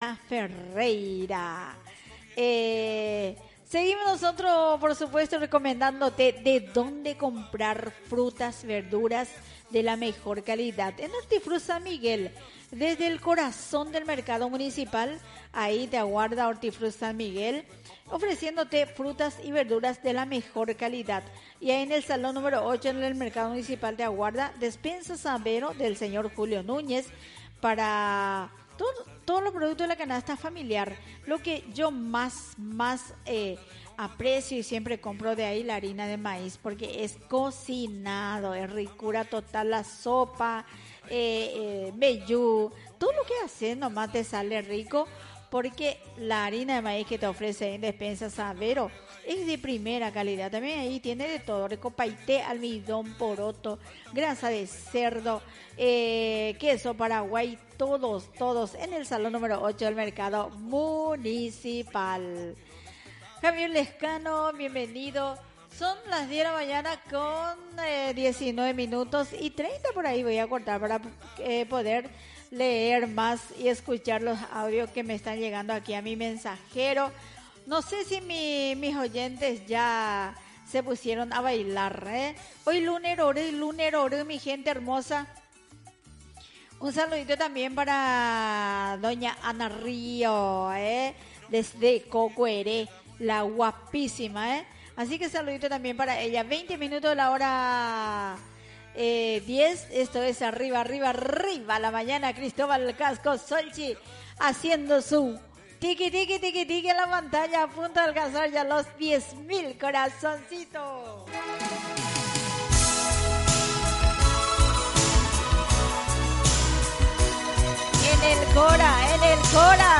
Elena Ferreira. Seguimos nosotros, por supuesto, recomendándote de dónde comprar frutas, verduras de la mejor calidad. En Hortifruti San Miguel, desde el corazón del mercado municipal, ahí te aguarda Hortifruti San Miguel, ofreciéndote frutas y verduras de la mejor calidad. Y ahí en el salón número 8 en el mercado municipal te aguarda Despensa Sabero del señor Julio Núñez para todos los productos de la canasta familiar. Lo que yo más aprecio y siempre compro de ahí, la harina de maíz, porque es cocinado, es ricura total, la sopa, meyú, todo lo que haces nomás te sale rico, porque la harina de maíz que te ofrece en Despensa Sabero es de primera calidad. También ahí tiene de todo, recopaité, almidón, poroto, grasa de cerdo, queso paraguay, todos en el salón número 8 del mercado municipal. Javier Lescano, bienvenido. Son las 10 de la mañana con 19 minutos y 30 por ahí. Voy a cortar para poder leer más y escuchar los audios que me están llegando aquí a mi mensajero. No sé si mis oyentes ya se pusieron a bailar, ¿eh? Hoy lunes oro, mi gente hermosa. Un saludito también para doña Ana Río, desde Cocueré, la guapísima, Así que saludito también para ella. 20 minutos de la hora 10, esto es arriba la mañana. Cristóbal Casco Solchi haciendo su tiki en la pantalla, a punto de alcanzar ya los 10,000 corazoncitos. En el Cora,